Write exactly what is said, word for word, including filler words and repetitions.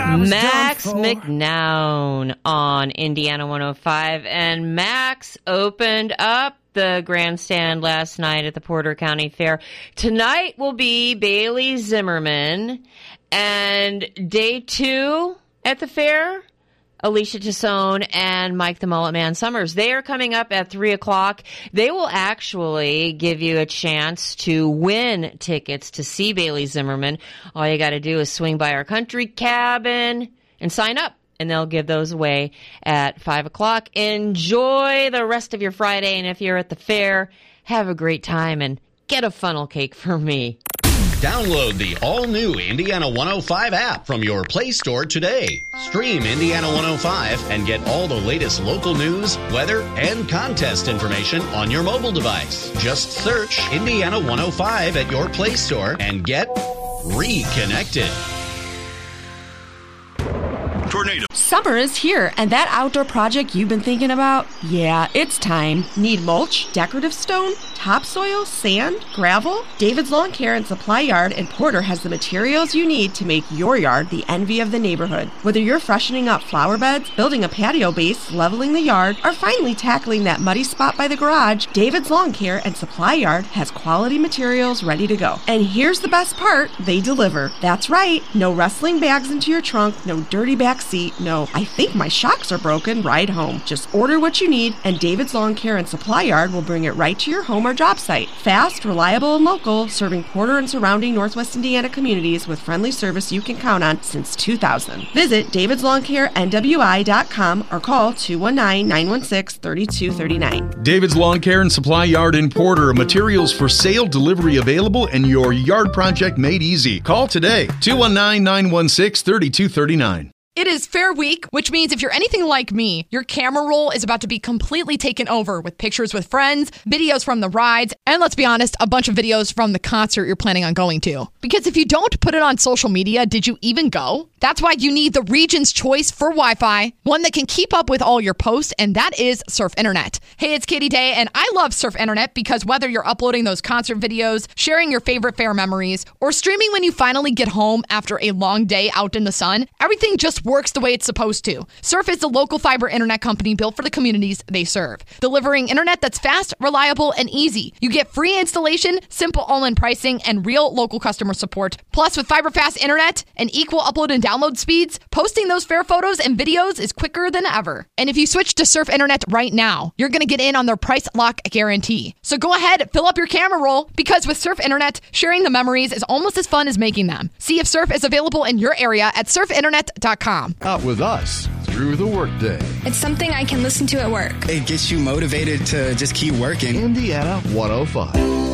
Max McNown on Indiana one oh five. And Max opened up the grandstand last night at the Porter County Fair. Tonight will be Bailey Zimmerman. And day two at the fair, Alicia Tassone and Mike the Mullet Man Summers. They are coming up at three o'clock. They will actually give you a chance to win tickets to see Bailey Zimmerman. All you got to do is swing by our country cabin and sign up, and they'll give those away at five o'clock. Enjoy the rest of your Friday, and if you're at the fair, have a great time and get a funnel cake for me. Download the all-new Indiana one oh five app from your Play Store today. Stream Indiana one oh five and get all the latest local news, weather, and contest information on your mobile device. Just search Indiana one oh five at your Play Store and get reconnected. Tornado. Summer is here, and that outdoor project you've been thinking about? Yeah, it's time. Need mulch, decorative stone, topsoil, sand, gravel? David's Lawn Care and Supply Yard in Porter has the materials you need to make your yard the envy of the neighborhood. Whether you're freshening up flower beds, building a patio base, leveling the yard, or finally tackling that muddy spot by the garage, David's Lawn Care and Supply Yard has quality materials ready to go. And here's the best part, they deliver. That's right, no wrestling bags into your trunk, no dirty back seat, no, I think my shocks are broken ride home. Just order what you need, and David's Lawn Care and Supply Yard will bring it right to your home or job site. Fast, reliable, and local, serving Porter and surrounding Northwest Indiana communities with friendly service you can count on since two thousand. Visit davids lawn care n w i dot com or call two one nine, nine one six, three two three nine. David's Lawn Care and Supply Yard in Porter. Materials for sale, delivery available, and your yard project made easy. Call today, two one nine, nine one six, three two three nine. It is Fair Week, which means if you're anything like me, your camera roll is about to be completely taken over with pictures with friends, videos from the rides, and let's be honest, a bunch of videos from the concert you're planning on going to. Because if you don't put it on social media, did you even go? That's why you need the region's choice for Wi-Fi, one that can keep up with all your posts, and that is Surf Internet. Hey, it's Katie Day, and I love Surf Internet because whether you're uploading those concert videos, sharing your favorite fair memories, or streaming when you finally get home after a long day out in the sun, everything just works the way it's supposed to. Surf is the local fiber internet company built for the communities they serve, delivering internet that's fast, reliable, and easy. You get free installation, simple all-in pricing, and real local customer support. Plus, with fiber fast internet and equal upload and download speeds, posting those fair photos and videos is quicker than ever. And if you switch to Surf Internet right now, you're going to get in on their price lock guarantee. So go ahead, fill up your camera roll, because with Surf Internet, sharing the memories is almost as fun as making them. See if Surf is available in your area at surf internet dot com. Out with us through the workday. It's something I can listen to at work. It gets you motivated to just keep working. Indiana one oh five.